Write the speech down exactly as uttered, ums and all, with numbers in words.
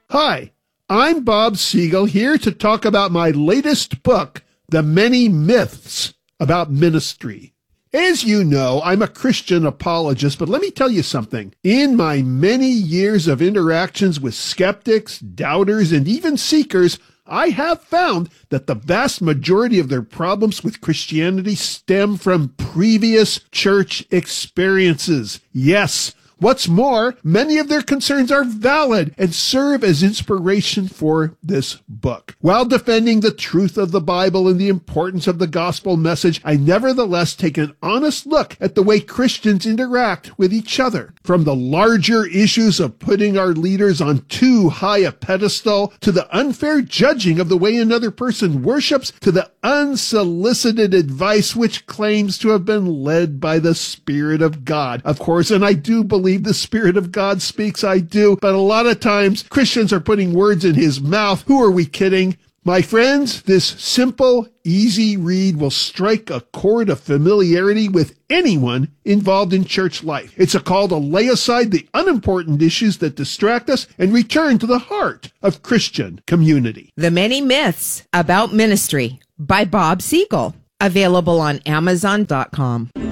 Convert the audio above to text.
Hi, I'm Bob Siegel, here to talk about my latest book, The Many Myths About Ministry. As you know, I'm a Christian apologist, but let me tell you something. In my many years of interactions with skeptics, doubters, and even seekers, I have found that the vast majority of their problems with Christianity stem from previous church experiences. Yes, what's more, many of their concerns are valid and serve as inspiration for this book. While defending the truth of the Bible and the importance of the gospel message, I nevertheless take an honest look at the way Christians interact with each other. From the larger issues of putting our leaders on too high a pedestal, to the unfair judging of the way another person worships, to the unsolicited advice which claims to have been led by the Spirit of God. Of course, and I do believe the Spirit of God speaks, I do, but a lot of times Christians are putting words in his mouth. Who are we kidding? My friends, this simple, easy read will strike a chord of familiarity with anyone involved in church life. It's a call to lay aside the unimportant issues that distract us and return to the heart of Christian community. The Many Myths About Ministry by Bob Siegel. Available on Amazon dot com.